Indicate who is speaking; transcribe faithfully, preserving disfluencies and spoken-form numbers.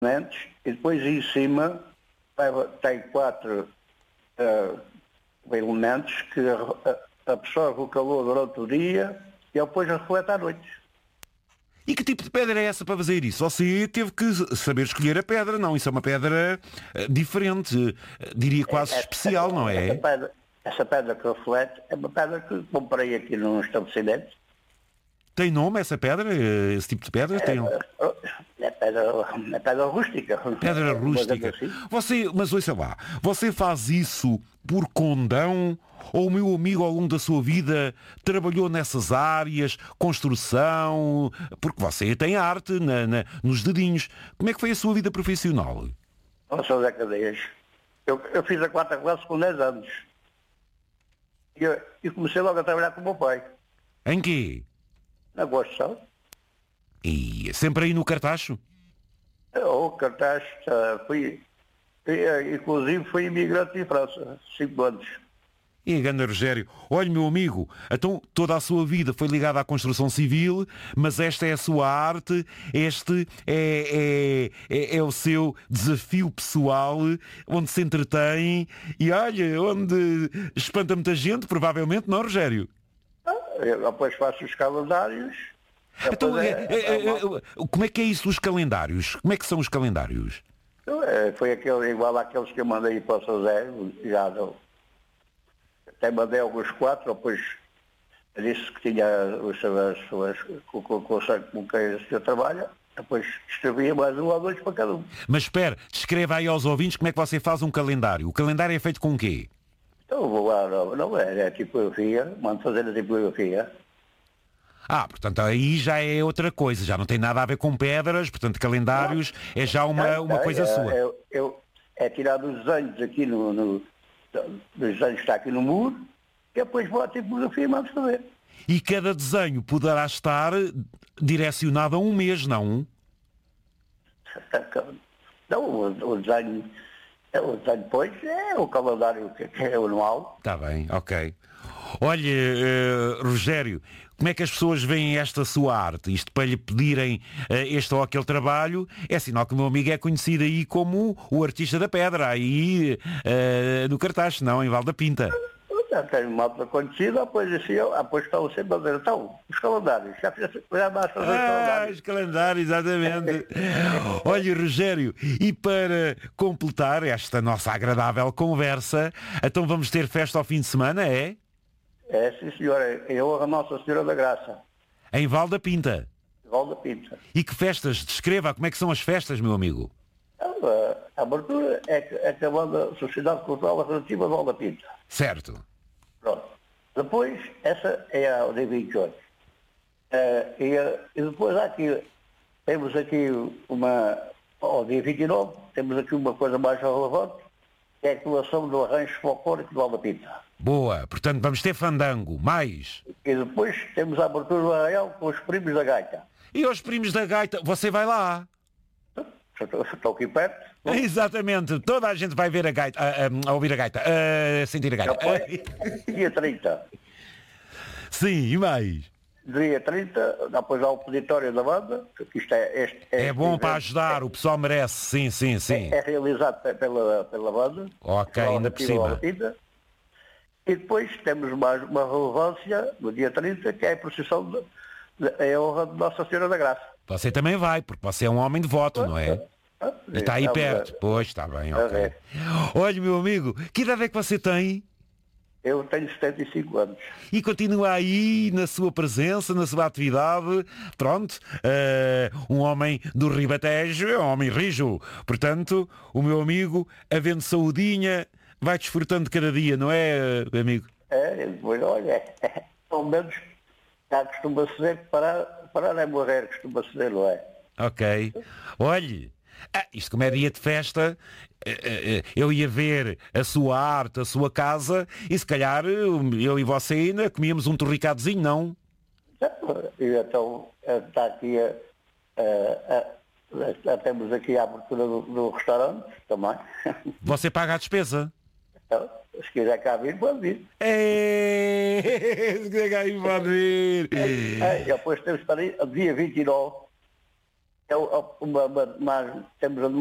Speaker 1: e depois em cima tem quatro uh, elementos que absorvem o calor durante o dia e depois reflete à noite.
Speaker 2: E que tipo de pedra é essa para fazer isso? Você teve que saber escolher a pedra, não? Isso é uma pedra uh, diferente, uh, diria quase
Speaker 1: essa,
Speaker 2: especial,
Speaker 1: essa,
Speaker 2: não é?
Speaker 1: Essa pedra, essa pedra que reflete é uma pedra que comprei aqui num estabelecimento.
Speaker 2: Tem nome essa pedra? Esse tipo de pedra?
Speaker 1: É,
Speaker 2: Tem...
Speaker 1: é, pedra, é pedra rústica.
Speaker 2: Pedra rústica.
Speaker 1: Assim.
Speaker 2: Você, mas ouça lá, você faz isso por condão ou o meu amigo ao longo da sua vida trabalhou nessas áreas, construção, porque você tem arte na, na, nos dedinhos. Como é que foi a sua vida profissional?
Speaker 1: Não sou Zé Cadeias. Eu, eu fiz a quarta classe com dez anos. E, eu, e comecei logo a trabalhar com o meu pai.
Speaker 2: Em quê?
Speaker 1: Na construção.
Speaker 2: E sempre aí no Cartacho?
Speaker 1: O Cartacho, fui, inclusive fui imigrante em França, cinco anos.
Speaker 2: E Ganda Rogério, olha meu amigo, então toda a sua vida foi ligada à construção civil, mas esta é a sua arte, este é, é, é, é o seu desafio pessoal, onde se entretém e olha, onde espanta muita gente, provavelmente, não, Rogério?
Speaker 1: Eu depois faço os calendários.
Speaker 2: Então, é,
Speaker 1: é,
Speaker 2: é,
Speaker 1: é,
Speaker 2: é, como é que é isso dos calendários? Como é que são os calendários?
Speaker 1: É, foi aquele, igual àqueles que eu mandei para o São Zé, já não. Até mandei alguns quatro, depois disse que tinha as suas com, com, com, com quem o senhor trabalha, depois escrevia mais um ou dois para cada um.
Speaker 2: Mas espera, descreva aí aos ouvintes como é que você faz um calendário. O calendário é feito com o quê?
Speaker 1: Então vou lá, não, não é, é tipografia, mando fazer a tipografia.
Speaker 2: Ah, portanto, aí já é outra coisa, já não tem nada a ver com pedras, portanto, calendários não. É já uma, uma coisa
Speaker 1: é,
Speaker 2: sua.
Speaker 1: É, é, é tirar dos desenhos aqui no, no dos desenhos que está aqui no muro, e depois vou à tipografia e mando fazer.
Speaker 2: E cada desenho poderá estar direcionado a um mês, não?
Speaker 1: Não, o, o desenho, o desenho depois é o calendário que é anual.
Speaker 2: Está bem, ok. Olha, uh, Rogério, como é que as pessoas veem esta sua arte? Isto para lhe pedirem uh, este ou aquele trabalho, é sinal que o meu amigo é conhecido aí como o artista da pedra, aí uh, no Cartacho, não, em Val da Pinta.
Speaker 1: Já tenho uma malta conhecida, depois assim, eu, depois estão sempre a dizer, então, os calendários, já, já basta fazer os calendários.
Speaker 2: Ah, os calendários, exatamente. Olha, Rogério, e para completar esta nossa agradável conversa, então vamos ter festa ao fim de semana, é?
Speaker 1: É, sim senhora, eu a Nossa Senhora da Graça.
Speaker 2: Em Val da Pinta?
Speaker 1: Val da Pinta.
Speaker 2: E que festas? Descreva como é que são as festas, meu amigo.
Speaker 1: A abertura é que, é que a banda Sociedade Cultural Alternativa Val da Pinta.
Speaker 2: Certo.
Speaker 1: Pronto. Depois, essa é a dia vinte e oito. Uh, e, e depois há aqui, temos aqui uma, ao dia vinte e nove, temos aqui uma coisa mais relevante, que é a colação do arranjo folclórico de Val da Pinta.
Speaker 2: Boa, portanto vamos ter fandango, mais.
Speaker 1: E depois temos a abertura do arraial com os primos da gaita.
Speaker 2: E os primos da gaita, você vai lá?
Speaker 1: Estou, estou aqui perto.
Speaker 2: Não? Exatamente, toda a gente vai ver a gaita, a, a, a ouvir a gaita, a sentir a gaita.
Speaker 1: Depois, dia trinta.
Speaker 2: Sim, e mais?
Speaker 1: Dia trinta, depois há o peditório da banda, que isto é... Este,
Speaker 2: é
Speaker 1: este
Speaker 2: bom para ajudar, é, o pessoal merece, sim, sim, sim.
Speaker 1: É, é realizado pela, pela banda.
Speaker 2: Ok, ainda por cima.
Speaker 1: E depois temos mais uma relevância, no dia trinta, que é a procissão de, de, é a honra de Nossa Senhora da Graça.
Speaker 2: Você também vai, porque você é um homem devoto, não é? Ah, sim, está aí perto. Pois, está bem, ok. Olha, meu amigo, que idade é que você tem?
Speaker 1: Eu tenho setenta e cinco anos.
Speaker 2: E continua aí na sua presença, na sua atividade. Pronto, uh, um homem do Ribatejo é um homem rijo. Portanto, o meu amigo, havendo saudinha, vai desfrutando cada dia, não é, amigo?
Speaker 1: É, depois, olha, pelo menos já costuma-se dizer que parar, parar é morrer, costuma-se dizer, não é?
Speaker 2: Ok. Olhe, ah, isto como é dia de festa, eu ia ver a sua arte, a sua casa, e se calhar eu e você ainda comíamos um torricadozinho, não?
Speaker 1: E então está aqui a, a, a, a, temos aqui a abertura do, do restaurante também.
Speaker 2: Você paga a despesa?
Speaker 1: Então, se quiser cá vir, pode vir.
Speaker 2: É, se quiser cá vir, pode vir.
Speaker 1: É, é, depois temos para aí, dia vinte e nove, é uma, uma, uma, temos